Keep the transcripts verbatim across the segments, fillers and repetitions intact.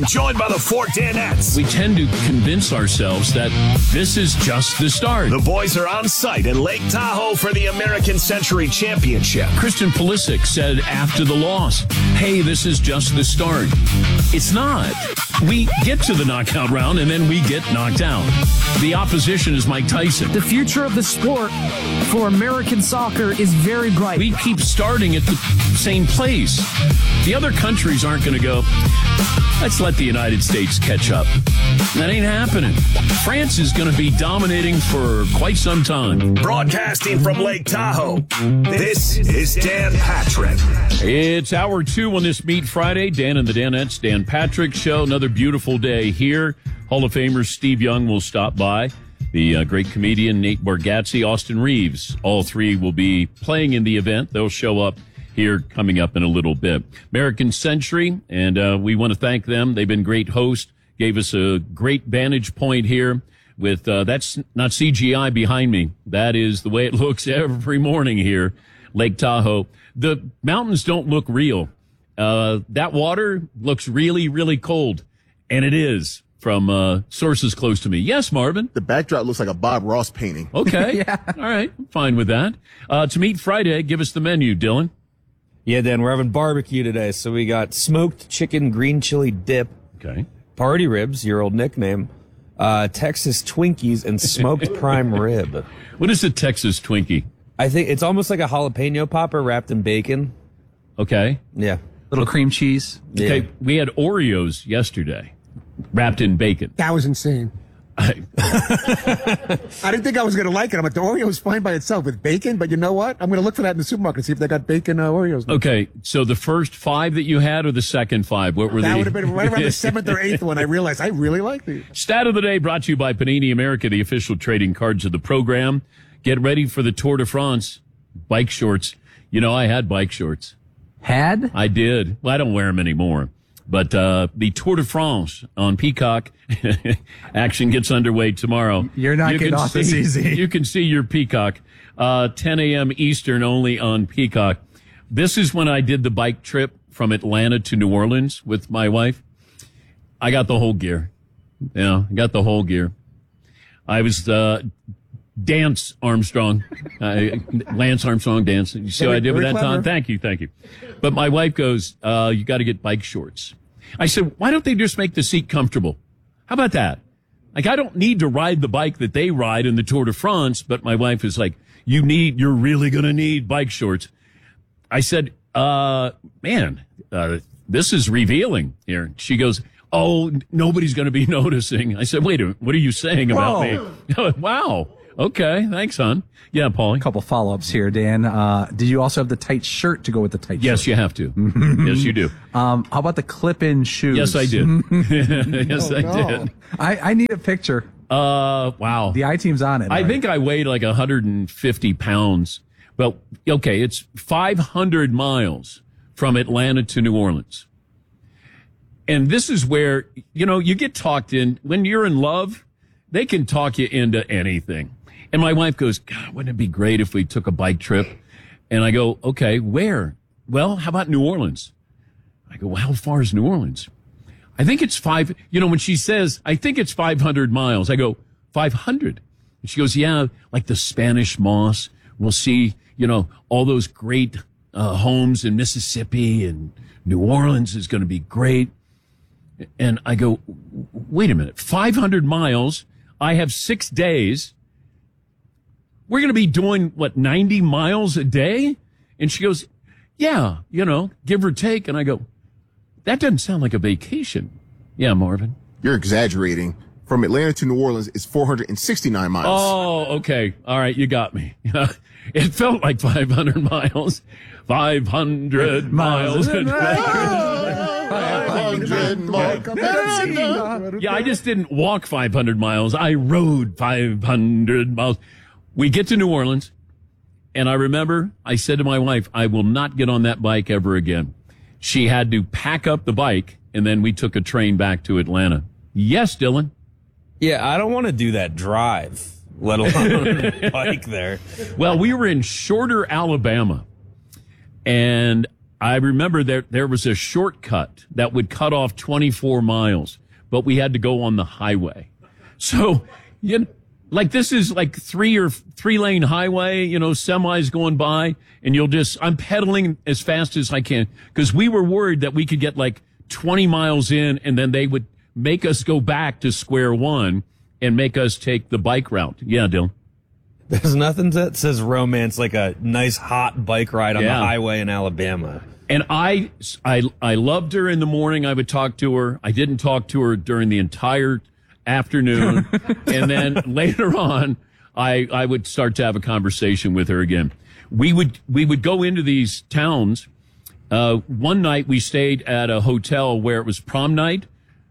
Joined by the Fort Danettes. We tend to convince ourselves that this is just the start. The boys are on site in Lake Tahoe for the American Century Championship. Christian Pulisic said after the loss, hey, this is just the start. It's not. We get to the knockout round and then we get knocked out. The opposition is Mike Tyson. The future of the sport for American soccer is very bright. We keep starting at the same place. The other countries aren't going to go, let's let the United States catch up. That ain't happening. France is going to be dominating for quite some time. Broadcasting from Lake Tahoe, this is Dan Patrick. It's hour two on this Meet Friday. Dan and the Danettes, Dan Patrick Show. Another beautiful day here. Hall of Famer Steve Young will stop by. The uh, great comedian Nate Bargatze, Austin Reeves. All three will be playing in the event. They'll show up here coming up in a little bit. American Century, and uh, we want to thank them. They've been great hosts, gave us a great vantage point here with, uh, that's not C G I behind me. That is the way it looks every morning here, Lake Tahoe. The mountains don't look real. Uh, that water looks really, really cold, and it is from uh, sources close to me. Yes, Marvin? The backdrop looks like a Bob Ross painting. Okay. Yeah. All right. I'm fine with that. Uh, to Meet Friday, give us the menu, Dylan. Yeah, Dan, we're having barbecue today, so we got smoked chicken green chili dip, Okay. party ribs, your old nickname, uh, Texas Twinkies, and smoked prime rib. What is a Texas Twinkie? I think it's almost like a jalapeno popper wrapped in bacon. Okay. Yeah. Little cream cheese. Yeah. Okay. We had Oreos yesterday wrapped in bacon. That was insane. I, I didn't think I was going to like it. I'm like, the Oreo's fine by itself with bacon, but you know what? I'm going to look for that in the supermarket and see if they got bacon uh, Oreos. okay. So the first five that you had or the second five? What were That they? would have been right around the seventh or eighth one. I realized I really like these. Stat of the day brought to you by Panini America, the official trading cards of the program. Get ready for the Tour de France. Bike shorts. You know, I had bike shorts. Had? I did. Well, I don't wear them anymore. But uh the Tour de France on Peacock action gets underway tomorrow. You're not You getting can off this see- easy. You can see your Peacock. Uh ten a.m. Eastern only on Peacock. This is when I did the bike trip from Atlanta to New Orleans with my wife. I got the whole gear. Yeah, I got the whole gear. I was uh Dance Armstrong, uh, Lance Armstrong dance. You see what I did with Very that, clever. Tom? Thank you, thank you. But my wife goes, uh, you got to get bike shorts. I said, why don't they just make the seat comfortable? How about that? Like, I don't need to ride the bike that they ride in the Tour de France, but my wife is like, you need, you're really going to need bike shorts. I said, uh, man, uh, this is revealing here. She goes, oh, nobody's going to be noticing. I said, wait a minute, what are you saying about me? Wow. Okay, thanks, hon. Yeah, Paulie. A couple follow-ups here, Dan. Uh, did you also have the tight shirt to go with the tight Yes, shirt? you have to. Yes, you do. Um, how about the clip-in shoes? Yes, I did. Yes, I no. did. I, I need a picture. Uh, wow. The I-team's on it. I right? think I weighed like one hundred fifty pounds. But, okay, it's five hundred miles from Atlanta to New Orleans. And this is where, you know, you get talked in. When you're in love, they can talk you into anything. And my wife goes, God, wouldn't it be great if we took a bike trip? And I go, okay, where? Well, how about New Orleans? I go, well, how far is New Orleans? I think it's five, you know, when she says, I think it's five hundred miles, I go, five hundred. And she goes, yeah, like the Spanish Moss. We'll see, you know, all those great uh, homes in Mississippi, and New Orleans is going to be great. And I go, wait a minute, five hundred miles. I have six days. We're going to be doing, what, ninety miles a day? And she goes, yeah, you know, give or take. And I go, that doesn't sound like a vacation. Yeah, Marvin. You're exaggerating. From Atlanta to New Orleans is four hundred sixty-nine miles. Oh, okay. All right, you got me. It felt like five hundred miles. five hundred miles. Yeah, I just didn't walk five hundred miles. I rode five hundred miles. We get to New Orleans, and I remember I said to my wife, I will not get on that bike ever again. She had to pack up the bike, and then we took a train back to Atlanta. Yes, Dylan. Yeah, I don't want to do that drive, let alone bike there. Well, we were in Shorter, Alabama, and I remember there there was a shortcut that would cut off twenty-four miles, but we had to go on the highway. So, you know, like this is like three or three lane highway, you know, semis going by, and you'll just, I'm pedaling as fast as I can because we were worried that we could get like twenty miles in and then they would make us go back to square one and make us take the bike route. Yeah, Dylan. There's nothing that says romance like a nice hot bike ride on Yeah. the highway in Alabama. And I, I, I loved her in the morning. I would talk to her. I didn't talk to her during the entire afternoon. And then later on, I, I would start to have a conversation with her again. We would, we would go into these towns. Uh, one night we stayed at a hotel where it was prom night.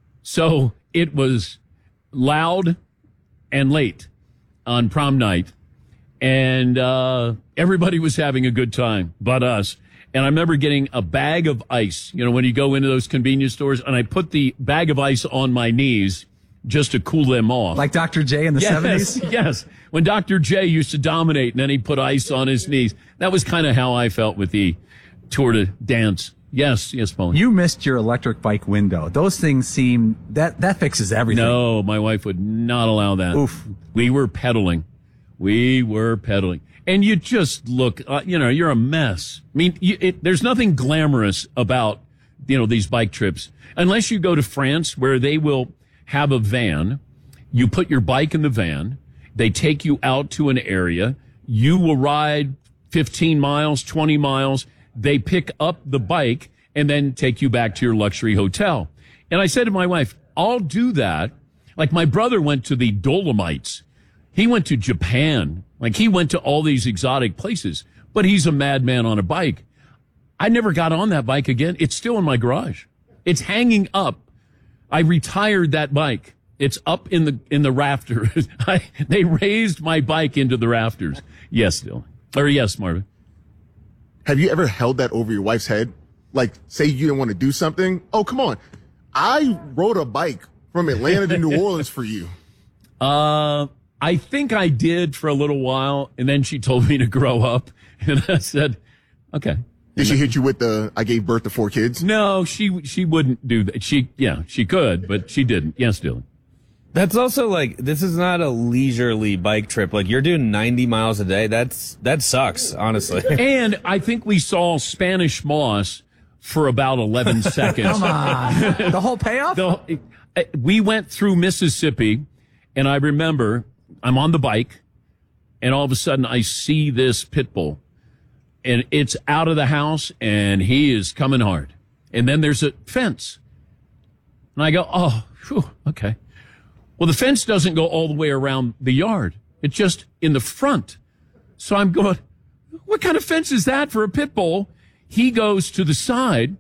So it was loud and late on prom night. And, uh, everybody was having a good time but us. And I remember getting a bag of ice, you know, when you go into those convenience stores, and I put the bag of ice on my knees just to cool them off. Like Doctor J in the yes, seventies? Yes. When Doctor J used to dominate and then he put ice on his knees. That was kind of how I felt with the Tour de Dance. Yes, yes, Paul. You missed your electric bike window. Those things seem, that, that fixes everything. No, my wife would not allow that. Oof. We were pedaling. We were pedaling. And you just look, uh, you know, you're a mess. I mean, you, it, there's nothing glamorous about, you know, these bike trips. Unless you go to France where they will have a van. You put your bike in the van. They take you out to an area. You will ride fifteen miles, twenty miles. They pick up the bike and then take you back to your luxury hotel. And I said to my wife, I'll do that. Like my brother went to the Dolomites. He went to Japan. Like he went to all these exotic places, but he's a madman on a bike. I never got on that bike again. It's still in my garage. It's hanging up. I retired that bike. It's up in the, in the rafters. I, they raised my bike into the rafters. Yes, Dylan. Or yes, Marvin. Have you ever held that over your wife's head? Like, say you didn't want to do something. Oh, come on. I rode a bike from Atlanta to New Orleans for you. Uh, I think I did for a little while, and then she told me to grow up, and I said, okay. Did she hit you with the, I gave birth to four kids? No, she she wouldn't do that. She, yeah, she could, but she didn't. Yes, Dylan. That's also like, this is not a leisurely bike trip. Like you're doing ninety miles a day. That's, that sucks, honestly. And I think we saw Spanish Moss for about eleven seconds. Come on. The whole payoff? The, we went through Mississippi, and I remember I'm on the bike, and all of a sudden I see this pit bull, and it's out of the house, and he is coming hard. And then there's a fence. And I go, oh, whew, okay. Well, the fence doesn't go all the way around the yard. It's just in the front. So I'm going, what kind of fence is that for a pit bull? He goes to the side,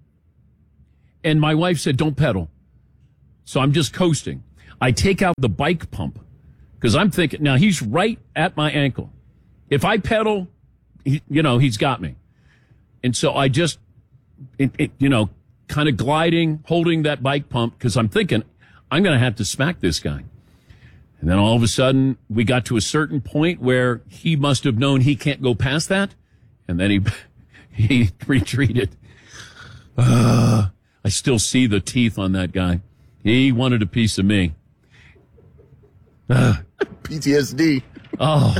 and my wife said, don't pedal. So I'm just coasting. I take out the bike pump because I'm thinking, now he's right at my ankle. If I pedal, he, you know, he's got me. And so I just, it, it, you know, kind of gliding, holding that bike pump because I'm thinking, I'm going to have to smack this guy. And then all of a sudden, we got to a certain point where he must have known he can't go past that. And then he he retreated. Uh, I still see the teeth on that guy. He wanted a piece of me. Uh, P T S D. Oh,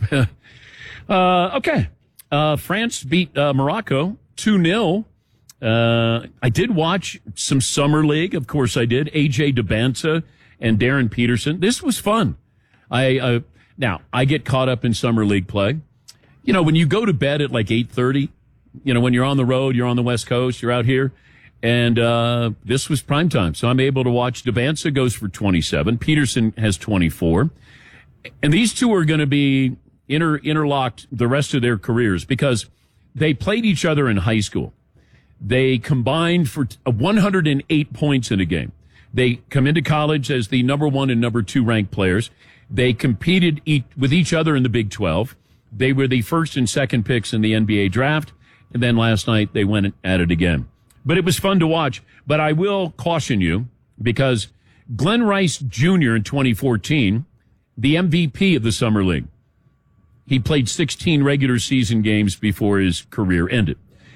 uh, okay. Uh, France beat uh, Morocco two nil. Uh, I did watch some Summer League. Of course I did. A J Debanza and Darren Peterson. This was fun. I, uh, now I get caught up in Summer League play. You know, when you go to bed at like eight thirty, you know, when you're on the road, you're on the West Coast, you're out here. And, uh, this was prime time. So I'm able to watch. Debanza goes for twenty-seven. Peterson has twenty-four. And these two are going to be inter, interlocked the rest of their careers because they played each other in high school. They combined for one hundred eight points in a game. They come into college as the number one and number two ranked players. They competed each, with each other in the Big twelve. They were the first and second picks in the N B A draft. And then last night they went at it again. But it was fun to watch. But I will caution you because Glenn Rice Junior in twenty fourteen, the M V P of the Summer League, he played sixteen regular season games before his career ended.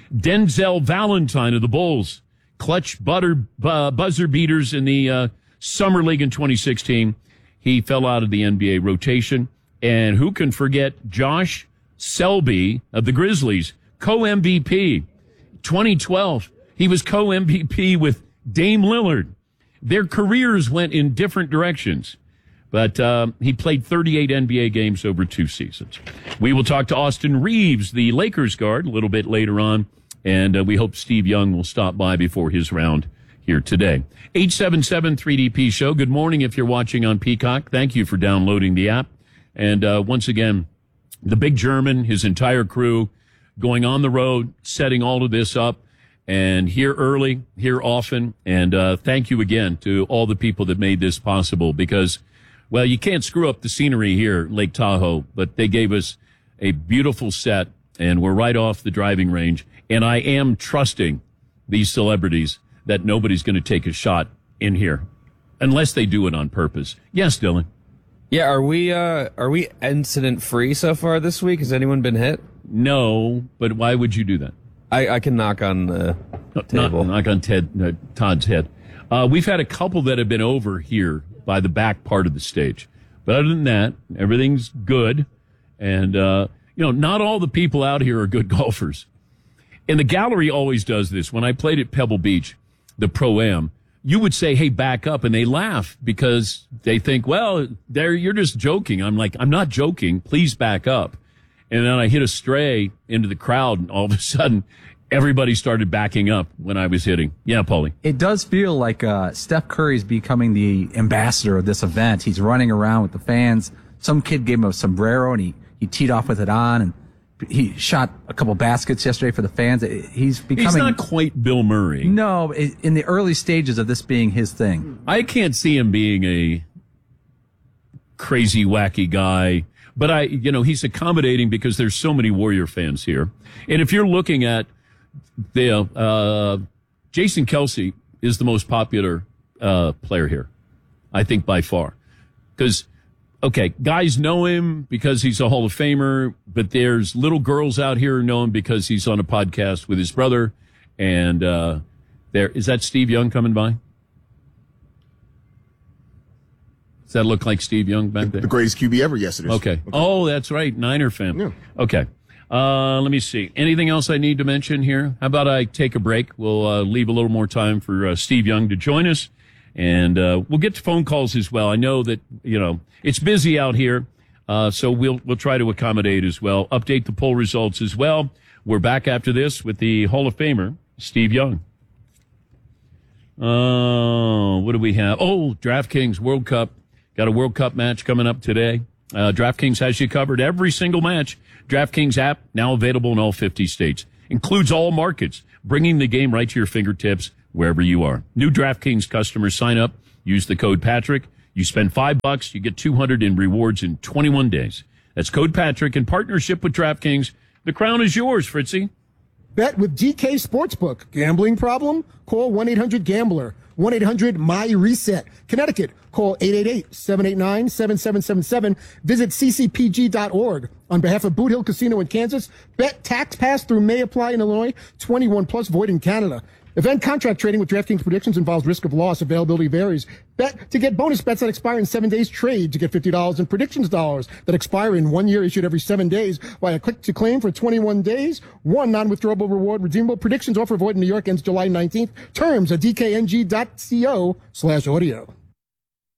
Denzel Valentine of the Bulls, clutch butter, uh, buzzer beaters in the uh, Summer League in twenty sixteen. He fell out of the N B A rotation. And who can forget Josh Selby of the Grizzlies, co-M V P. twenty twelve, he was co-M V P with Dame Lillard. Their careers went in different directions. But uh, he played thirty-eight N B A games over two seasons. We will talk to Austin Reeves, the Lakers guard, a little bit later on. And uh, we hope Steve Young will stop by before his round here today. eight seven seven three D P Show. Good morning if you're watching on Peacock. Thank you for downloading the app. And uh, once again, the big German, his entire crew, going on the road, setting all of this up. And here early, here often. And uh, thank you again to all the people that made this possible because, well, you can't screw up the scenery here, Lake Tahoe, but they gave us a beautiful set, and we're right off the driving range. And I am trusting these celebrities that nobody's going to take a shot in here unless they do it on purpose. Yes, Dylan. Yeah, are we uh, are we incident free so far this week? Has anyone been hit? No, but why would you do that? I, I can knock on the table. Knock, knock on Ted uh, Todd's head. Uh, we've had a couple that have been over here by the back part of the stage, but other than that, everything's good. And uh, you know, not all the people out here are good golfers. And the gallery always does this. When I played at Pebble Beach, the Pro-Am, you would say, hey, back up. And they laugh because they think, well, there you're just joking. I'm like, I'm not joking. Please back up. And then I hit a stray into the crowd, and all of a sudden, everybody started backing up when I was hitting. Yeah, Paulie. It does feel like uh, Steph Curry's becoming the ambassador of this event. He's running around with the fans. Some kid gave him a sombrero, and he, he teed off with it on, and he shot a couple baskets yesterday for the fans. He's becoming... He's not quite Bill Murray. No, in the early stages of this being his thing. I can't see him being a crazy, wacky guy. But I, you know, he's accommodating because there's so many Warrior fans here. And if you're looking at the, uh, Jason Kelce is the most popular, uh, player here. I think by far. Because, okay, guys know him because he's a Hall of Famer, but there's little girls out here who know him because he's on a podcast with his brother. And, uh, there, is that Steve Young coming by? Does that look like Steve Young back there? The greatest Q B ever yesterday. Okay. okay. Oh, that's right. Niner fan. Yeah. Okay. Uh, let me see. Anything else I need to mention here? How about I take a break? We'll uh, leave a little more time for uh, Steve Young to join us. And uh, we'll get to phone calls as well. I know that, you know, it's busy out here. Uh, so we'll we'll try to accommodate as well. Update the poll results as well. We're back after this with the Hall of Famer, Steve Young. Oh, uh, what do we have? Oh, DraftKings World Cup. Got a World Cup match coming up today. Uh, DraftKings has you covered every single match. DraftKings app, now available in all fifty states. Includes all markets, bringing the game right to your fingertips wherever you are. New DraftKings customers sign up, use the code Patrick. You spend five bucks, you get two hundred in rewards in twenty-one days. That's code Patrick in partnership with DraftKings. The crown is yours, Fritzy. Bet with D K Sportsbook. Gambling problem? Call one eight hundred gambler. one eight hundred M Y reset. Connecticut. Call eight eight eight, seven eight nine, seven seven seven seven. Visit c c p g dot org. On behalf of Boot Hill Casino in Kansas, bet tax pass through may apply in Illinois, twenty-one plus void in Canada. Event contract trading with DraftKings predictions involves risk of loss. Availability varies. Bet to get bonus bets that expire in seven days. Trade to get fifty dollars in predictions dollars that expire in one year, issued every seven days. Via click to claim for twenty-one days. One non-withdrawable reward redeemable. Predictions offer void in New York ends July nineteenth. Terms at d k n g dot co slash audio.